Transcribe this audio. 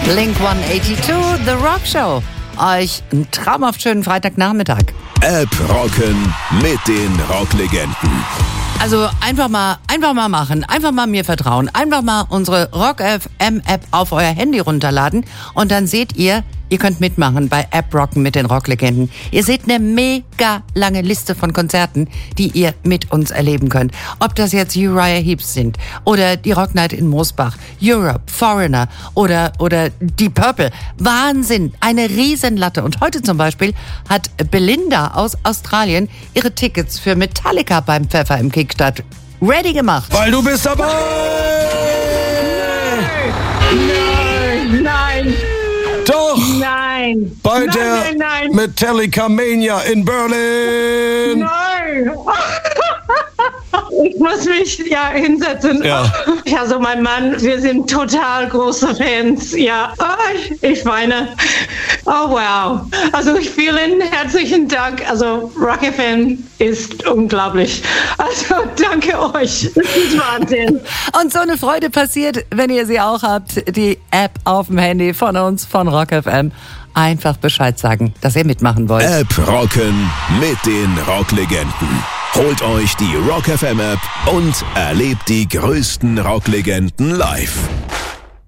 Blink-182, The Rock Show. Euch einen traumhaft schönen Freitagnachmittag. App rocken mit den Rocklegenden. Also einfach mal machen, einfach mal mir vertrauen, einfach mal unsere Rock FM App auf euer Handy runterladen und dann seht ihr könnt mitmachen bei App Rocken mit den Rocklegenden. Ihr seht eine mega lange Liste von Konzerten, die ihr mit uns erleben könnt. Ob das jetzt Uriah Heep sind oder die Rock Night in Moosbach, Europe, Foreigner oder Deep Purple. Wahnsinn, eine Riesenlatte. Und heute zum Beispiel hat Belinda aus Australien ihre Tickets für Metallica beim Pfeffer im Kickstart ready gemacht. Weil du bist dabei! Nein! Doch! Nein! Bei der Nein! Metallica Mania in Berlin! Nein! Ich muss mich hinsetzen. Ja. Also mein Mann, wir sind total große Fans. Ja, ich weine. Oh wow. Also vielen herzlichen Dank. Also Rock FM ist unglaublich. Also danke euch. Das ist Wahnsinn. Und so eine Freude passiert, wenn ihr sie auch habt. Die App auf dem Handy von uns, von Rock FM. Einfach Bescheid sagen, dass ihr mitmachen wollt. App rocken mit den Rocklegenden. Holt euch die Rock FM App und erlebt die größten Rocklegenden live.